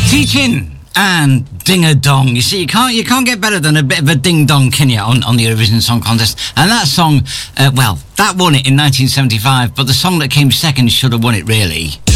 Teaching and Ding a Dong. You see, you can't get better than a bit of a ding dong, can you, on the Eurovision Song Contest? And that song, that won it in 1975, but the song that came second should have won it, really.